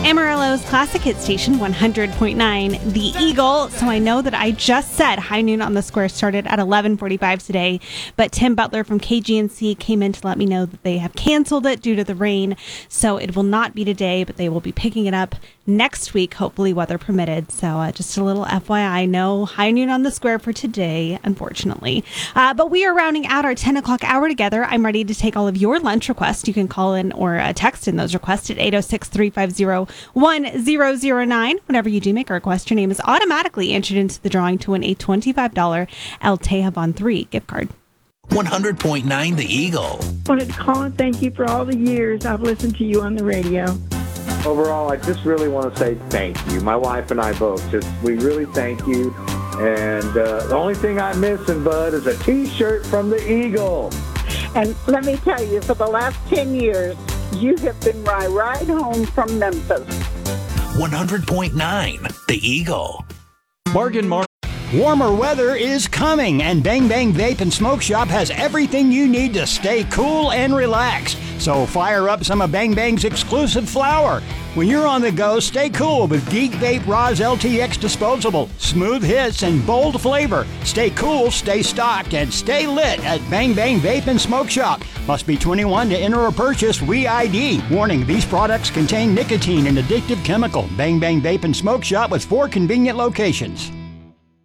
Amarillo's Classic Hit Station 100.9, The Eagle. So I know that I just said High Noon on the Square started at 11:45 today, but Tim Butler from KGNC came in to let me know that they have canceled it due to the rain. So it will not be today, but they will be picking it up next week, hopefully weather permitted. So just a little FYI, no High Noon on the Square for today, unfortunately. But we are rounding out our 10 o'clock hour together. I'm ready to take all of your lunch requests. You can call in or text in those requests at 806-350-1009. Whenever you do make a request, your name is automatically entered into the drawing to win a $25 El Tejaban 3 gift card. 100.9 The Eagle. I wanted to call and thank you for all the years I've listened to you on the radio. Overall, I just really want to say thank you. My wife and I both. We really thank you. And the only thing I'm missing, Bud, is a T-shirt from the Eagle. And let me tell you, for the last 10 years, you have been my ride home from Memphis. 100.9 The Eagle. Warmer weather is coming, and Bang Bang Vape and Smoke Shop has everything you need to stay cool and relax. So fire up some of Bang Bang's exclusive flower. When you're on the go, stay cool with Geek Vape Roz LTX Disposable. Smooth hits and bold flavor. Stay cool, stay stocked, and stay lit at Bang Bang Vape and Smoke Shop. Must be 21 to enter or purchase. We-ID. Warning, these products contain nicotine and addictive chemical. Bang Bang Vape and Smoke Shop with 4 convenient locations.